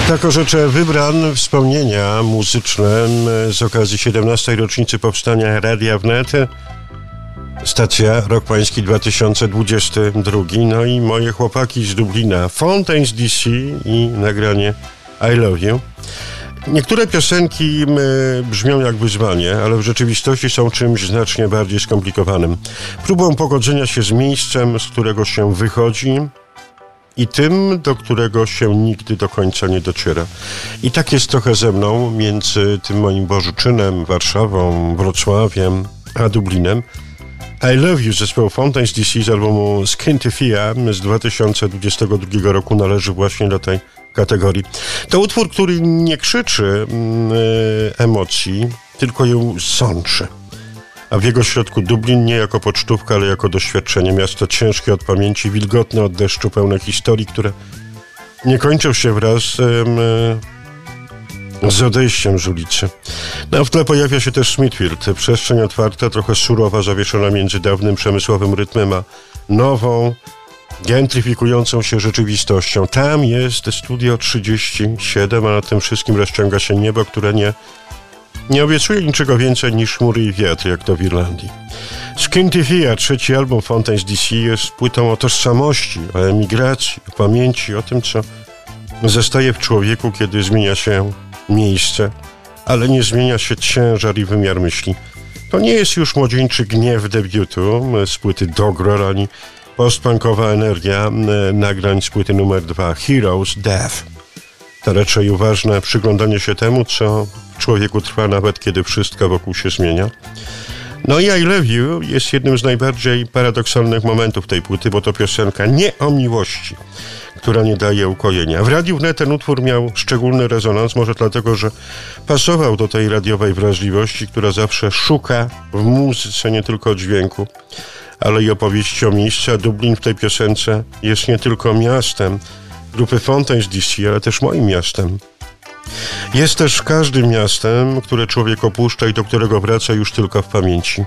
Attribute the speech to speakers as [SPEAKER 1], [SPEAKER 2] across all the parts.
[SPEAKER 1] Tak orzeczę Wybran wspomnienia muzyczne z okazji 17. rocznicy powstania Radia Wnet. Stacja Rok Pański 2022. No i moje chłopaki z Dublina, Fontaines DC i nagranie I Love You. Niektóre piosenki brzmią jak wyzwanie, ale w rzeczywistości są czymś znacznie bardziej skomplikowanym. Próbą pogodzenia się z miejscem, z którego się wychodzi, i tym, do którego się nigdy do końca nie dociera. I tak jest trochę ze mną między tym moim Bożuczynem, Warszawą, Wrocławiem, a Dublinem. I Love You zespołu Fontaines DC z albumu Skintifia z 2022 roku należy właśnie do tej kategorii. To utwór, który nie krzyczy emocji, tylko ją sączy. A w jego środku Dublin nie jako pocztówka, ale jako doświadczenie. Miasto ciężkie od pamięci, wilgotne od deszczu, pełne historii, które nie kończą się wraz z odejściem z ulicy. No, w tle pojawia się też Smithfield. Przestrzeń otwarta, trochę surowa, zawieszona między dawnym przemysłowym rytmem a nową, gentryfikującą się rzeczywistością. Tam jest Studio 37, a na tym wszystkim rozciąga się niebo, które nie obiecuje niczego więcej niż chmury i wiatr, jak to w Irlandii. Skintifia, trzeci album Fontaines DC, jest płytą o tożsamości, o emigracji, o pamięci, o tym, co zostaje w człowieku, kiedy zmienia się miejsce, ale nie zmienia się ciężar i wymiar myśli. To nie jest już młodzieńczy gniew debiutu z płyty Dogror, ani postpunkowa energia nagrań z płyty numer 2 Heroes Death. To raczej uważne przyglądanie się temu, co w człowieku trwa, nawet kiedy wszystko wokół się zmienia. No i I Love You jest jednym z najbardziej paradoksalnych momentów tej płyty, bo to piosenka nie o miłości, która nie daje ukojenia. W Radiu Wnet ten utwór miał szczególny rezonans, może dlatego, że pasował do tej radiowej wrażliwości, która zawsze szuka w muzyce nie tylko dźwięku, ale i opowieści o miejscu, a Dublin w tej piosence jest nie tylko miastem grupy Fontaines DC, ale też moim miastem. Jest też każdym miastem, które człowiek opuszcza i do którego wraca już tylko w pamięci.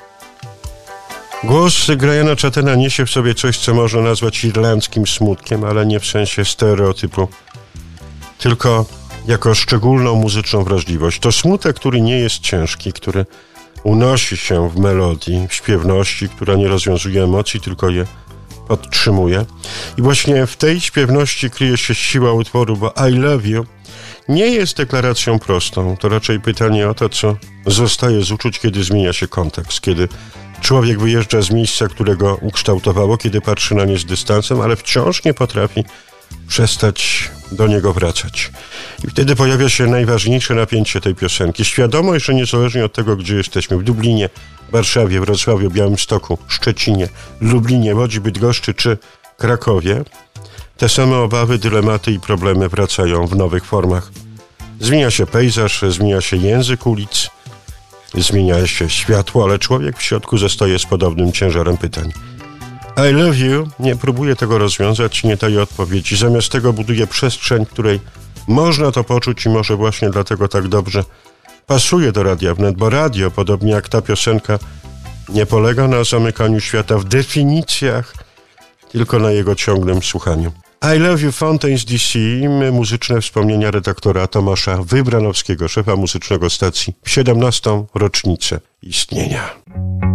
[SPEAKER 1] Głos Grahama Chattena niesie w sobie coś, co można nazwać irlandzkim smutkiem, ale nie w sensie stereotypu, tylko jako szczególną muzyczną wrażliwość. To smutek, który nie jest ciężki, który unosi się w melodii, w śpiewności, która nie rozwiązuje emocji, tylko je podtrzymuje. I właśnie w tej śpiewności kryje się siła utworu, bo I Love You nie jest deklaracją prostą. To raczej pytanie o to, co zostaje z uczuć, kiedy zmienia się kontekst, kiedy człowiek wyjeżdża z miejsca, którego ukształtowało, kiedy patrzy na nie z dystansem, ale wciąż nie potrafi przestać do niego wracać. I wtedy pojawia się najważniejsze napięcie tej piosenki. Świadomość, że niezależnie od tego, gdzie jesteśmy, w Dublinie, Warszawie, Wrocławiu, Białymstoku, Szczecinie, Lublinie, Łodzi, Bydgoszczy czy Krakowie, te same obawy, dylematy i problemy wracają w nowych formach. Zmienia się pejzaż, zmienia się język ulic, zmienia się światło, ale człowiek w środku zostaje z podobnym ciężarem pytań. I Love You nie próbuje tego rozwiązać, nie daje odpowiedzi. Zamiast tego buduje przestrzeń, w której można to poczuć i może właśnie dlatego tak dobrze pasuje do Radia Wnet, bo radio, podobnie jak ta piosenka, nie polega na zamykaniu świata w definicjach, tylko na jego ciągłym słuchaniu. I Love You Fontaines DC, muzyczne wspomnienia redaktora Tomasza Wybranowskiego, szefa muzycznego stacji w 17. rocznicę istnienia.